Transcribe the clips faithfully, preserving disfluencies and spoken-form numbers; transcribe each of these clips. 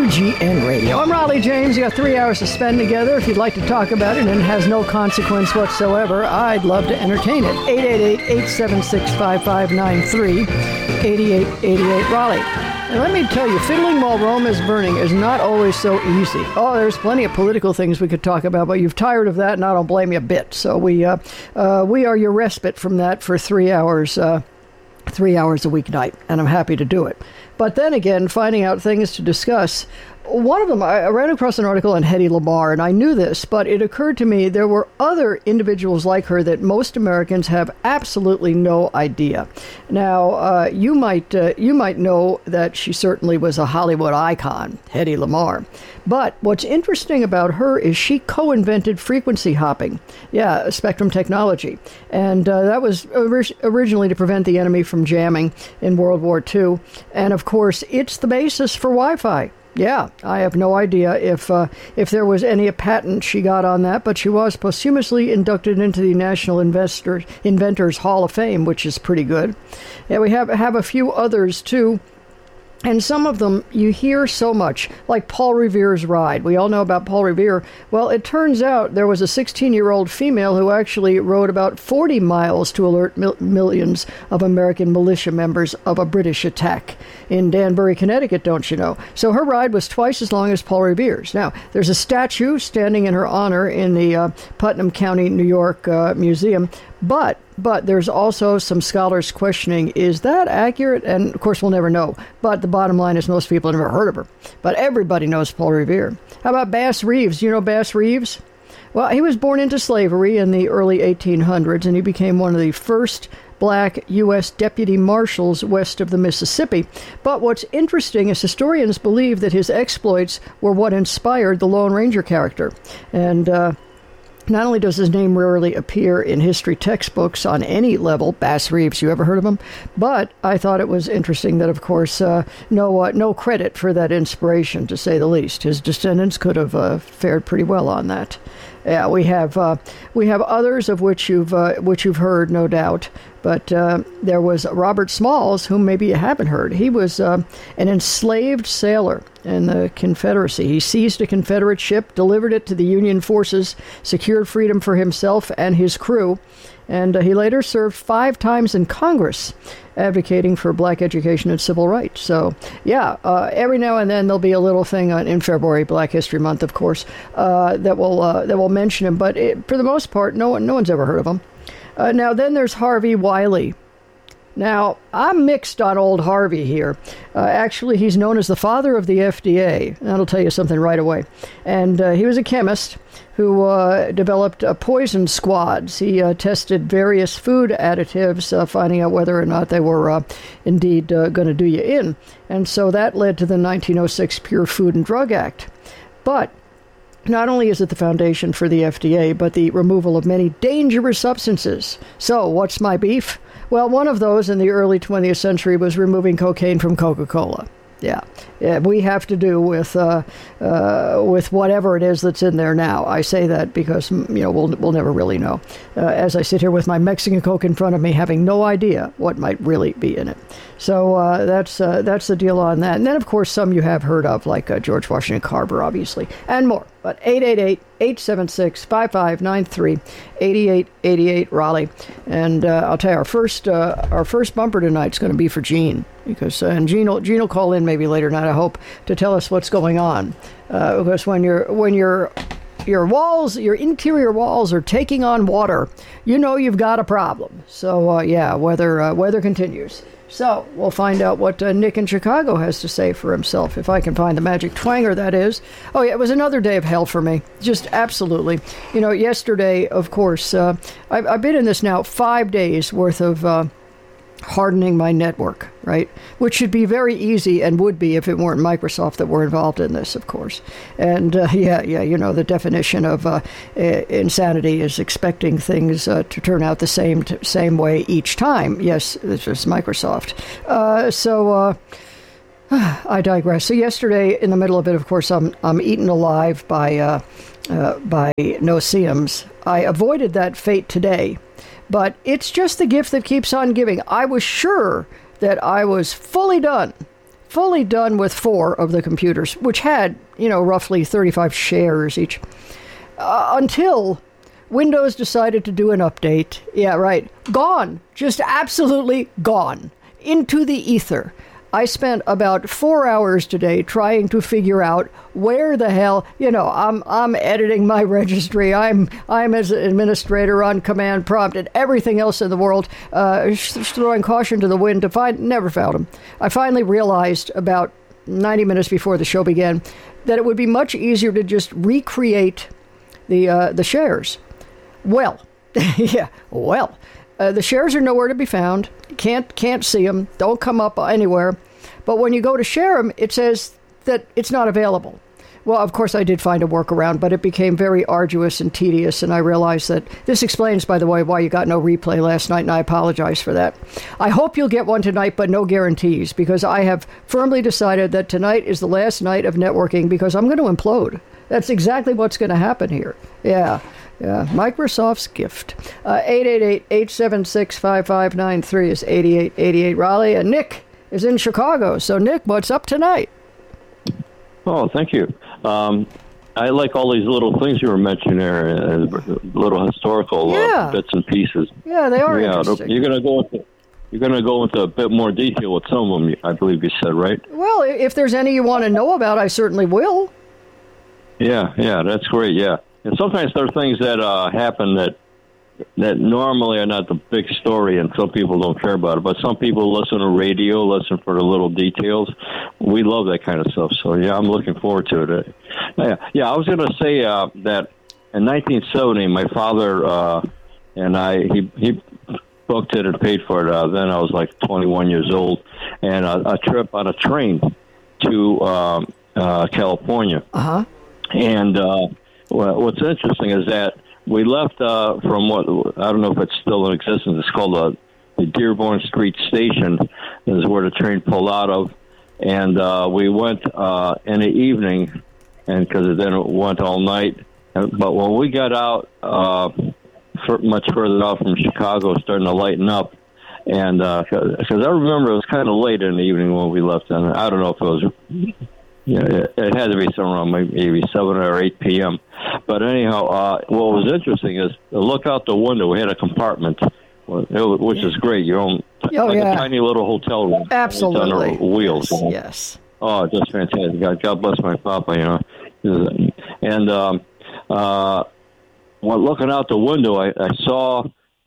W G N Radio. I'm Raleigh James. You got three hours to spend together. If you'd like to talk about it and it has no consequence whatsoever, I'd love to entertain it. eight eight eight, eight seven six, five five nine three, eight eight eight eight Raleigh. And let me tell you, fiddling while Rome is burning is not always so easy. Oh, there's plenty of political things we could talk about, but you've tired of that, and I don't blame you a bit. So we uh, uh, we are your respite from that for three hours, uh, three hours a weeknight, and I'm happy to do it. But then again, finding out things to discuss. One of them, I ran across an article on Hedy Lamarr, and I knew this, but it occurred to me there were other individuals like her that most Americans have absolutely no idea. Now, uh, you might uh, you might know that she certainly was a Hollywood icon, Hedy Lamarr. But what's interesting about her is she co-invented frequency hopping, yeah, spectrum technology. And uh, that was ori- originally to prevent the enemy from jamming in World War Two. And, of course, it's the basis for Wi-Fi. Yeah, I have no idea if uh, if there was any patent she got on that, but she was posthumously inducted into the National Investor, Inventors Hall of Fame, which is pretty good. Yeah, we have have a few others, too. And some of them you hear so much, like Paul Revere's ride. We all know about Paul Revere. Well, it turns out there was a sixteen-year-old female who actually rode about forty miles to alert mil- millions of American militia members of a British attack in Danbury, Connecticut, don't you know? So her ride was twice as long as Paul Revere's. Now, there's a statue standing in her honor in the uh, Putnam County, New York uh, Museum. But but there's also some scholars questioning, is that accurate? And, of course, we'll never know. But the bottom line is most people have never heard of her. But everybody knows Paul Revere. How about Bass Reeves? You know Bass Reeves? Well, he was born into slavery in the early eighteen hundreds, and he became one of the first black U S deputy marshals west of the Mississippi. But what's interesting is historians believe that his exploits were what inspired the Lone Ranger character. And, uh... not only does his name rarely appear in history textbooks on any level, Bass Reeves, you ever heard of him? But I thought it was interesting that, of course, uh, no uh, no credit for that inspiration, to say the least. His descendants could have uh, fared pretty well on that. Yeah, we have uh, we have others of which you've uh, which you've heard, no doubt. But uh, there was Robert Smalls, whom maybe you haven't heard. He was uh, an enslaved sailor in the Confederacy. He seized a Confederate ship, delivered it to the Union forces, secured freedom for himself and his crew, and uh, he later served five times in Congress, advocating for black education and civil rights. So, yeah, uh, every now and then there'll be a little thing on, in February, Black History Month, of course, uh, that will uh, that will mention him. But it, for the most part, no one no one's ever heard of him. Uh, now, then there's Harvey Wiley. Now, I'm mixed on old Harvey here. Uh, actually, he's known as the father of the F D A. That'll tell you something right away. And uh, he was a chemist who uh, developed uh, poison squads. He uh, tested various food additives, uh, finding out whether or not they were uh, indeed uh, going to do you in. And so that led to the nineteen oh six Pure Food and Drug Act. But not only is it the foundation for the F D A, but the removal of many dangerous substances. So, what's my beef? Well, one of those in the early twentieth century was removing cocaine from Coca-Cola. Yeah, yeah, we have to do with uh, uh, with whatever it is that's in there now. I say that because, you know, we'll we'll never really know. Uh, as I sit here with my Mexican Coke in front of me, having no idea what might really be in it. So uh, that's uh, that's the deal on that. And then, of course, some you have heard of, like uh, George Washington Carver, obviously, and more. But eight eight eight, eight seven six, five five nine three, eight eight eight eight Raleigh. And uh, I'll tell you, our first uh, our first bumper tonight is going to be for Gene. Because uh, and Gene will, Gene will call in maybe later tonight, I hope, to tell us what's going on. Uh, because when you're when you're your walls, your interior walls are taking on water, you know you've got a problem. So uh, yeah, weather uh, weather continues. So we'll find out what uh, Nick in Chicago has to say for himself, if I can find the magic twanger, that is. Oh yeah, it was another day of hell for me. Just absolutely. You know, yesterday, of course, uh, I've, I've been in this now five days worth of Uh, hardening my network, right? Which should be very easy and would be if it weren't Microsoft that were involved in this, of course. And uh, yeah, yeah, you know, the definition of uh, insanity is expecting things uh, to turn out the same t- same way each time. Yes, this is Microsoft. Uh, so uh, I digress. So yesterday, in the middle of it, of course, I'm I'm eaten alive by uh, uh, by no-see-ums. I avoided that fate today. But it's just the gift that keeps on giving. I was sure that I was fully done, fully done with four of the computers, which had, you know, roughly thirty-five shares each, uh, until Windows decided to do an update. Yeah, right. Gone. Just absolutely gone. Into the ether. I spent about four hours today trying to figure out where the hell, you know, I'm I'm editing my registry. I'm I'm as an administrator on command prompt and everything else in the world, uh, throwing caution to the wind to find, never found them. I finally realized about ninety minutes before the show began that it would be much easier to just recreate the uh, the shares. Well, yeah, well. Uh, the shares are nowhere to be found. Can't can't see them. Don't come up anywhere. But when you go to share them, it says that it's not available. Well, of course, I did find a workaround, but it became very arduous and tedious, and I realized that this explains, by the way, why you got no replay last night, and I apologize for that. I hope you'll get one tonight, but no guarantees, because I have firmly decided that tonight is the last night of networking, because I'm going to implode. That's exactly what's going to happen here. Yeah. Yeah, Microsoft's gift. Uh, eight eight eight, eight seven six, five five nine three is eighty-eight eighty-eight Raleigh. And Nick is in Chicago. So, Nick, what's up tonight? Oh, thank you. Um, I like all these little things you were mentioning there, uh, little historical yeah. uh, bits and pieces. Yeah, they are yeah, interesting. You're going to go into you're going to go into a bit more detail with some of them, I believe you said, right? Well, if there's any you want to know about, I certainly will. Yeah, yeah, that's great, yeah. And sometimes there are things that uh, happen that that normally are not the big story, and some people don't care about it. But some people listen to radio, listen for the little details. We love that kind of stuff. So, yeah, I'm looking forward to it. Yeah, yeah I was going to say uh, that in nineteen seventy, my father uh, and I, he, he booked it and paid for it. Uh, then I was like twenty-one years old, and a, a trip on a train to um, uh, California. Uh-huh. And... Uh, Well, what's interesting is that we left uh, from what, I don't know if it's still in existence, it's called uh, the Dearborn Street Station, is where the train pulled out of. And uh, we went uh, in the evening, and because then it went all night. But when we got out, uh, for, much further out from Chicago, starting to lighten up. And because uh, I remember it was kind of late in the evening when we left, and I don't know if it was... Yeah, it, it had to be somewhere around maybe seven or eight p.m. But anyhow, uh, what was interesting is to look out the window. We had a compartment, which is great. Your own, oh, like yeah. a tiny little hotel room. Absolutely. On wheels. Yes, You know? yes. Oh, just fantastic. God, God bless my papa, you know. And um, uh, when looking out the window, I, I saw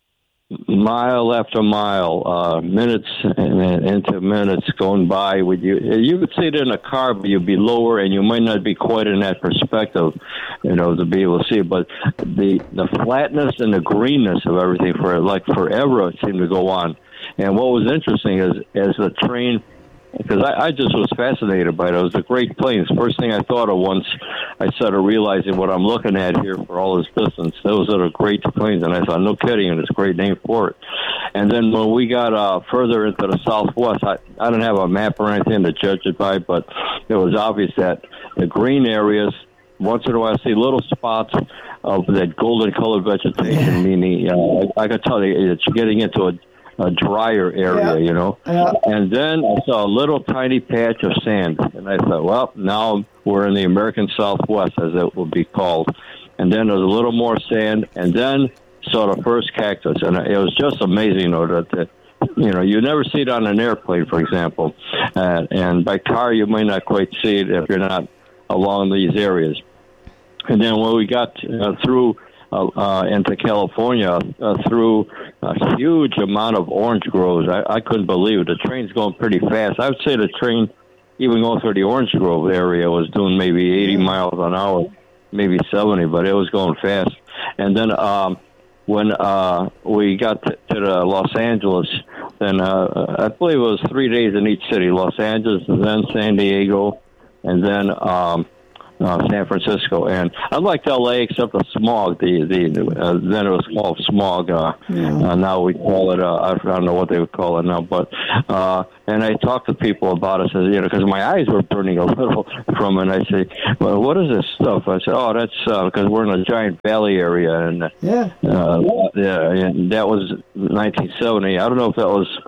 mile after mile, uh, minutes and into minutes going by with you. You could see it in a car, but you'd be lower, and you might not be quite in that perspective, you know, to be able to see it. But the the flatness and the greenness of everything for like forever it seemed to go on. And what was interesting is as the train. Because I, I just was fascinated by it. It was a great plane. First thing I thought of once I started realizing what I'm looking at here for all this distance. Those are the great planes. And I thought, no kidding, and it's a great name for it. And then when we got uh, further into the southwest, I, I didn't have a map or anything to judge it by, but it was obvious that the green areas, once in a while I see little spots of that golden-colored vegetation, meaning uh, I, I could tell you it's getting into a a drier area, yeah. you know. Yeah. And then I saw a little tiny patch of sand. And I thought, well, now we're in the American Southwest, as it would be called. And then there was a little more sand. And then saw the first cactus. And it was just amazing, you know, that, that you know, you never see it on an airplane, for example. Uh, and by car, you might not quite see it if you're not along these areas. And then when we got uh, through... Uh, uh, into California uh, through a huge amount of orange groves. I, I couldn't believe it. The train's going pretty fast. I would say the train, even going through the orange grove area, was doing maybe eighty miles an hour, maybe seventy, but it was going fast. And then um, when uh, we got to, to the Los Angeles, then uh, I believe it was three days in each city, Los Angeles, and then San Diego, and then... Um, Uh, San Francisco, and I liked L A except the smog. The the uh, then it was called smog. Uh, yeah. uh, now we call it. Uh, I don't know what they would call it now, but uh, and I talked to people about it. Said, you know, because my eyes were burning a little from it. And I say, well, what is this stuff? I said, oh, that's because uh, we're in a giant valley area, and yeah, uh, yeah, and that was nineteen seventy. I don't know if that was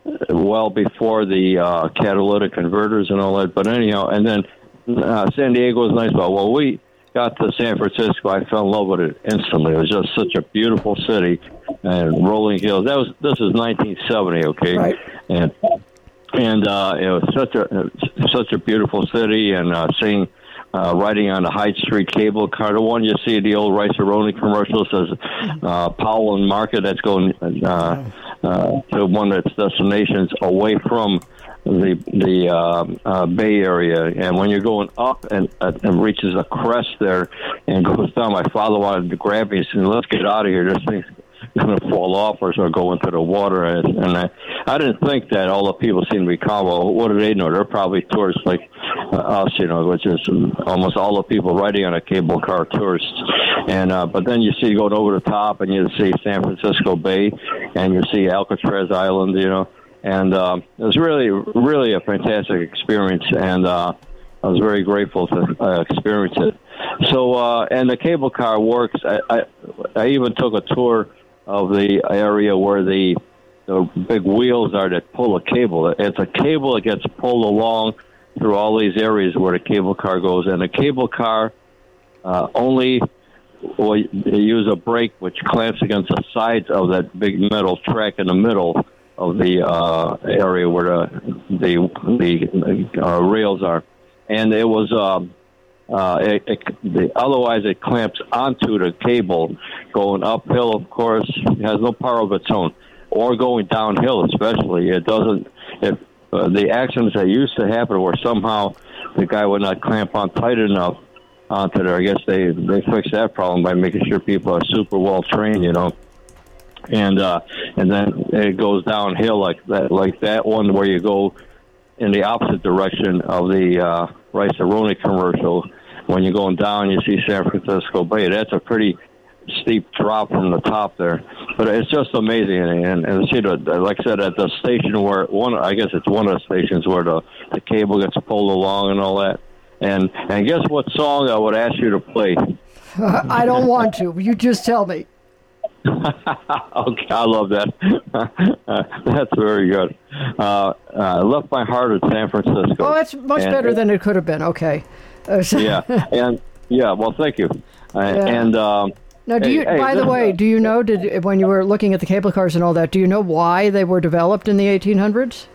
well before the uh, catalytic converters and all that. But anyhow, and then uh, San Diego was nice. But well, we got to San Francisco, I fell in love with it instantly. It was just such a beautiful city and rolling hills. That was this is nineteen seventy, okay, right. and and uh, it was such a such a beautiful city, and uh, seeing. Uh, riding on the Hyde Street cable car, the one you see the old Rice-A-Roni commercial says uh, Powell and Market. That's going uh, uh, to one of its destinations away from the the uh, uh, Bay Area. And when you're going up and, uh, and reaches a crest there and goes down, my father wanted to grab me and said, "Let's get out of here. This thing's going to fall off or so go into the water." And, and I, I didn't think that all the people seem to be calm. Well, what do they know? They're probably tourists like uh, us, you know, which is almost all the people riding on a cable car tourists. And uh, but then you see going over the top, and you see San Francisco Bay, and you see Alcatraz Island, you know. And uh, it was really, really a fantastic experience, and uh, I was very grateful to uh, experience it. So, uh, and the cable car works. I, I, I even took a tour of the area where the the big wheels are that pull a cable. It's a cable that gets pulled along through all these areas where the cable car goes. And the cable car uh, only, well, they use a brake which clamps against the sides of that big metal track in the middle of the uh, area where the the, the uh, rails are. And it was... Um, Uh, it, it, the, otherwise, it clamps onto the cable going uphill, of course. It has no power of its own. Or going downhill, especially. It doesn't... It, uh, the accidents that used to happen where somehow the guy would not clamp on tight enough onto there. I guess they, they fixed that problem by making sure people are super well trained, you know. And uh, and then it goes downhill like that, like that one where you go in the opposite direction of the uh, Rice-A-Roni commercial. When you're going down, you see San Francisco Bay. That's a pretty steep drop from the top there, but it's just amazing. And, and see, the, like I said, at the station where one, I guess it's one of the stations where the, the cable gets pulled along and all that. And and guess what song I would ask you to play? Uh, I don't want to. You just tell me. Okay, I love that. uh, that's very good. Uh, uh, Left My Heart at San Francisco. Oh, that's much and, better than it could have been. Okay. Uh, so yeah, and yeah, well, thank you. Uh, yeah. And um, now, do you? Hey, by hey, the way, uh, do you know? Did when you were looking at the cable cars and all that, do you know why they were developed in the eighteen hundreds?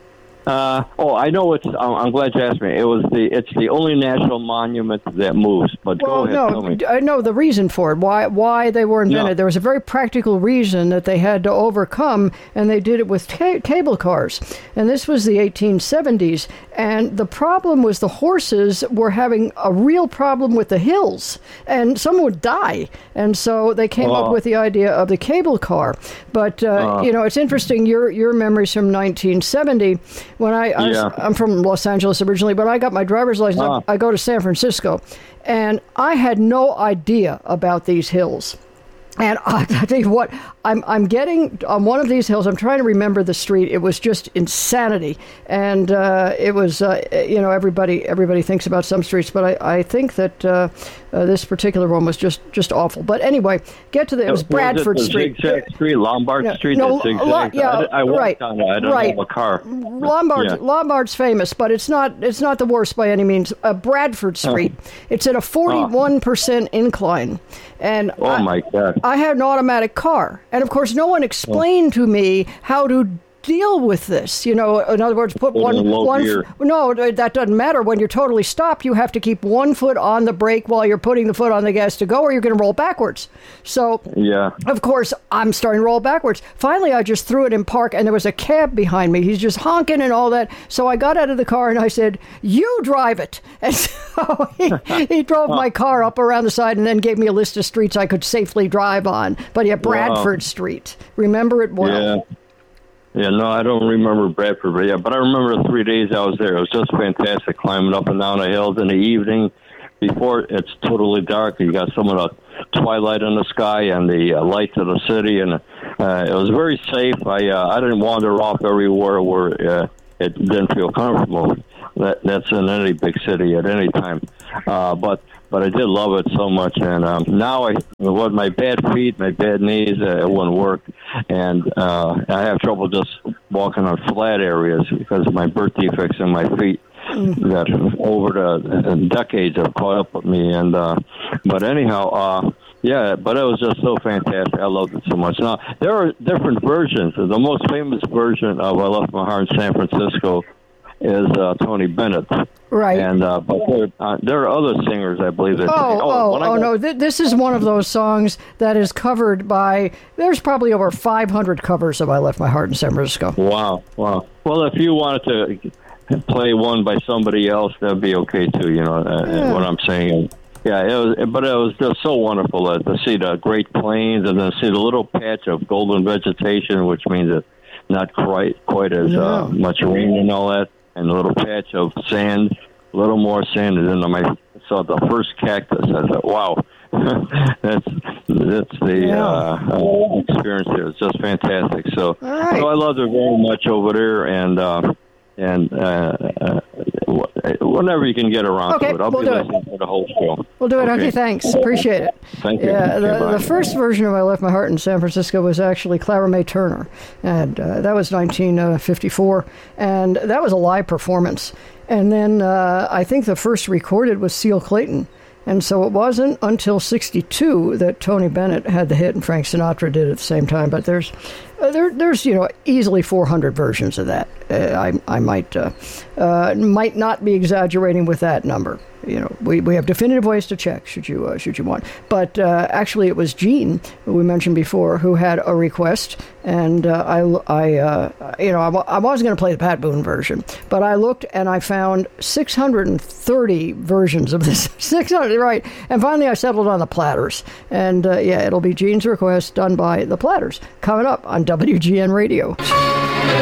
Uh, oh, I know it's. I'm glad you asked me. It was the. It's the only national monument that moves. But well, go ahead. no, tell me. I know the reason for it. Why? Why they were invented? No. There was a very practical reason that they had to overcome, and they did it with ca- cable cars. And this was the eighteen seventies. And the problem was the horses were having a real problem with the hills, and some would die. And so they came Oh. up with the idea of the cable car. But uh, Uh. you know, it's interesting. Your your memories from nineteen seventy. When I, I Yeah. was, I'm from Los Angeles originally, but I got my driver's license. Ah. I, I go to San Francisco, and I had no idea about these hills. And I, I tell you what, I'm I'm getting on one of these hills. I'm trying to remember the street. It was just insanity, and uh, it was uh, you know everybody everybody thinks about some streets, but I, I think that uh, uh, this particular one was just, just awful. But anyway, get to the it was Bradford was it the Street. Zigzag Street, Lombard No, Street. no, that zigzags? Lo- yeah, I, I walked right, on it. I don't right. have a car. Lombard's, Yeah. Lombard's famous, but it's not it's not the worst by any means. Uh, Bradford Street. It's at a forty-one percent incline. And Oh, I, my God. I had an automatic car. And, of course, no one explained to me how to deal with this. You know, in other words, put Put one... in low one gear. no, that doesn't matter. When you're totally stopped, you have to keep one foot on the brake while you're putting the foot on the gas to go, or you're going to roll backwards. So... Yeah. Of course, I'm starting to roll backwards. Finally, I just threw it in park, and there was a cab behind me. He's just honking and all that. So I got out of the car, and I said, "You drive it." And so he, he drove my car up around the side and then gave me a list of streets I could safely drive on. But yeah, Bradford Wow. Street. Remember it well. Yeah. Yeah, no, I don't remember Bradford, but yeah, but I remember the three days I was there. It was just fantastic, climbing up and down the hills in the evening before it's totally dark. You got some of the twilight in the sky and the uh, lights of the city, and uh, it was very safe. I uh, I didn't wander off everywhere where uh, it didn't feel comfortable. That that's in any big city at any time, uh, but. But I did love it so much, and um, now I, with my bad feet, my bad knees, uh, it wouldn't work, and uh, I have trouble just walking on flat areas because of my birth defects in my feet. Mm. That over the decades have caught up with me, and uh, but anyhow, uh, yeah, but it was just so fantastic. I loved it so much. Now there are different versions. The most famous version of "I Left My Heart in San Francisco" is uh, Tony Bennett, right? And uh, but there, uh, there are other singers, I believe. That oh, oh, oh, oh got, no! Th- this is one of those songs that is covered by. There's probably over five hundred covers of "I Left My Heart in San Francisco." Wow, wow. Well, if you wanted to play one by somebody else, that'd be okay too. You know uh, yeah. what I'm saying. Yeah, it was, but it was just so wonderful uh, to see the Great Plains and then see the little patch of golden vegetation, which means it's not quite quite as yeah. uh, much rain and all that, and a little patch of sand, a little more sand, and then I saw the first cactus. I thought, wow, that's that's the yeah. uh, uh, experience there. It's just fantastic. So, right. so I loved it very much over there, and. Uh, And uh, uh, whenever you can get around okay, to it, I'll we'll be listening it. to the whole show. We'll do it, okay. Hunky. Thanks. Appreciate it. Thank you. Yeah, the, the first version of "I Left My Heart in San Francisco" was actually Clara May Turner, and uh, that was nineteen fifty-four, and that was a live performance. And then uh, I think the first recorded was Seal Clayton. And so it wasn't until sixty-two that Tony Bennett had the hit and Frank Sinatra did it at the same time. But there's, uh, there, there's you know, easily four hundred versions of that. Uh, I, I might, uh, uh, might not be exaggerating with that number. You know, we, we have definitive ways to check should you uh, should you want. But uh, actually, it was Gene, who we mentioned before, who had a request, and uh, I, I uh, you know, I, I was going to play the Pat Boone version, but I looked and I found six hundred thirty versions of this. six hundred, right? And finally, I settled on the Platters, and uh, yeah, it'll be Gene's request done by the Platters coming up on W G N Radio.